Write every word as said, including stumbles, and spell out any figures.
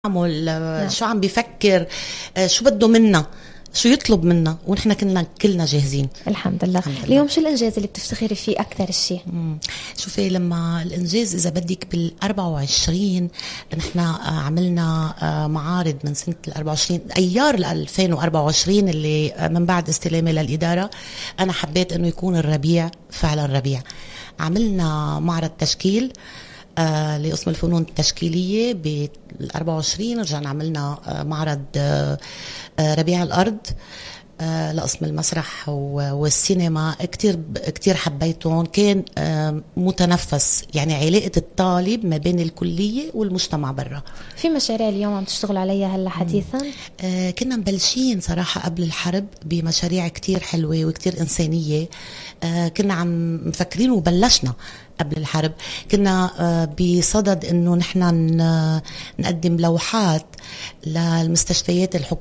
عمل شو عم بيفكر، شو بده منا، شو يطلب منا، ونحن كنا كلنا جاهزين الحمد لله. الحمد لله. اليوم شو الإنجاز اللي بتفتخري فيه أكثر الشيء؟ شوفي، لما الإنجاز إذا بدك بالأربعة وعشرين نحن عملنا معارض من سنة الأربعة وعشرين أيار الألفين وأربعة وعشرين اللي من بعد استلامي للإدارة. أنا حبيت أنه يكون الربيع فعلا ربيع. عملنا معرض تشكيل آه لقسم الفنون التشكيلية بالأربعة وعشرين. رجعنا عملنا آه معرض آه آه ربيع الأرض آه لقسم المسرح والسينما. كتير كتير حبيتهم. كان آه متنفس، يعني علاقة الطالب ما بين الكلية والمجتمع برا. في مشاريع اليوم عم تشتغل عليها هلا حديثا؟ آه كنا مبلشين صراحة قبل الحرب بمشاريع كتير حلوة وكتير إنسانية. آه كنا عم مفكرين وبلشنا قبل الحرب. كنا بصدد انه نحن نقدم لوحات للمستشفيات الحكومية